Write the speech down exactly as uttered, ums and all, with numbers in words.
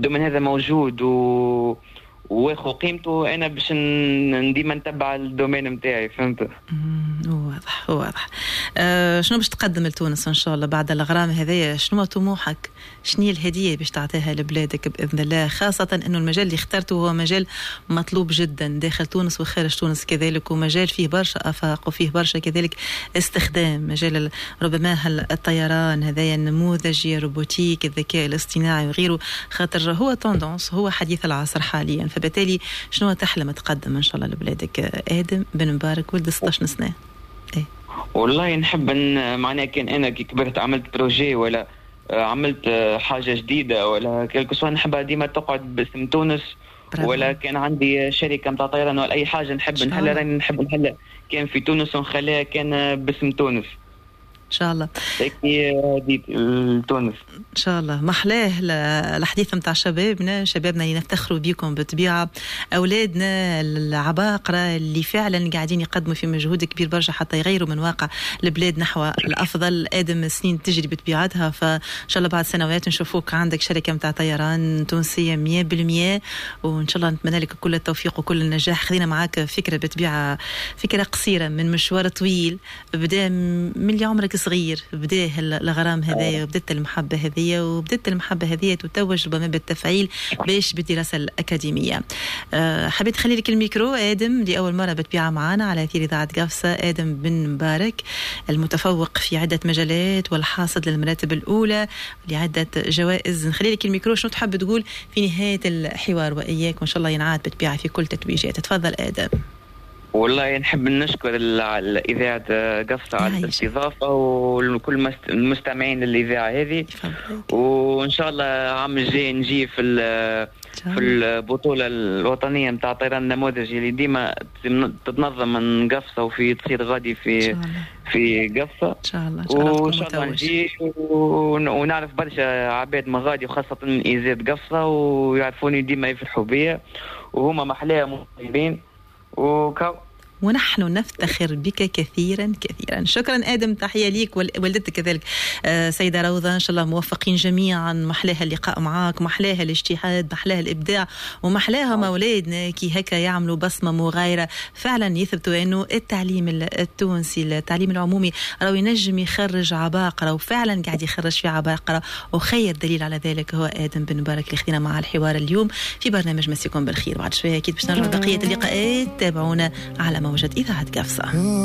الدومين هذا موجود و واخو قيمته، انا باش ديما نتبع الدومين نتاعي. فهمت؟ واضح واضح. أه شنو باش تقدم لتونس ان شاء الله بعد الغرام هذايا؟ شنو طموحك؟ شنو الهديه باش تعطيها لبلادك باذن الله، خاصه انه المجال اللي اخترته هو مجال مطلوب جدا داخل تونس وخارج تونس كذلك، ومجال فيه برشا افاق وفيه برشا كذلك استخدام، مجال ربما الطيران هذايا النموذجي الروبوتيك الذكاء الاصطناعي وغيره، خاطر هو توندونس، هو حديث العصر حاليا. فبالتالي شنو تحلم تقدم ان شاء الله لبلادك ادم بن مبارك ولد ستة عشر سنه؟ ايه والله نحب ان معناها كان انا كي كبرت عملت بروجي ولا عملت حاجه جديده ولا كلكو سوا، نحبها ديما تقعد باسم تونس. برافو. ولا كان عندي شركه نتاع طيران ولا اي حاجه نحب نحلها، راني نحب نحلها كان في تونس ونخليها كان باسم تونس ان شاء الله. هيك تونس ان شاء الله. محلاه الحديث نتاع شبابنا، شبابنا اللي نفتخروا بيكم بالطبيعه، اولادنا العباقره اللي فعلا قاعدين يقدموا في مجهود كبير برشا حتى يغيروا من واقع البلاد نحو الافضل. ادم سنين تجري بطبيعتها، فان شاء الله بعد سنوات نشوفوك عندك شركه نتاع طيران تونسيه مية بالمية، وان شاء الله نتمنى لك كل التوفيق وكل النجاح. خلينا معاك فكره بطبيعه، فكره قصيره من مشوار طويل بدا من اللي عمرك صغير، بداه الغرام هذايا وبدت المحبة هذية وبدت المحبة هذية تتوج ربما بالتفعيل باش بالدراسة الأكاديمية. أه حبيت خلي لك الميكرو آدم لأول مرة بتبيع معنا على أثير إذاعة قفصة. آدم بن مبارك المتفوق في عدة مجالات والحاصد للمراتب الأولى لعدة جوائز. نخلي لك الميكرو، شنو تحب تقول في نهاية الحوار وإياك، وإن شاء الله ينعاد بتبيع في كل تتويجات. تفضل آدم. والله نحب نشكر الإذاعة قفصة على الاستضافة وكل المستمعين للإذاعة هذه، وإن شاء الله عام الجاي نجي في في البطولة الوطنية متاع طيران النموذجي اللي ديما تتنظم من قفصة وفي تصير غادي في في قفصة إن شاء الله. وإن شاء الله نجي ونعرف برشا عباد مغادي وخاصة من إيزاد قفصة ويعرفوني ديما يفرحوا بيا وهما محلاهم طيبين وكو. ونحن نفتخر بك كثيرا كثيرا. شكرا آدم، تحية ليك والدتك كذلك آه سيدة روضة، إن شاء الله موفقين جميعا. محلاها اللقاء معاك، محلاها الاجتهاد، محلاها الإبداع، ومحلاها مولادنا كي هكا يعملوا بصمة مغايرة فعلا يثبتوا أنه التعليم التونسي التعليم العمومي راهو ينجم يخرج عباقرة، وفعلا قاعد يخرج في عباقرة. وخير دليل على ذلك هو آدم بن مبارك اللي خدينا مع الحوار اليوم في برنامج مسيكم بالخير. بعد شوية أكيد باش نرجع بقية اللقاءات. تابعونا على موجة إذاعة قفصة.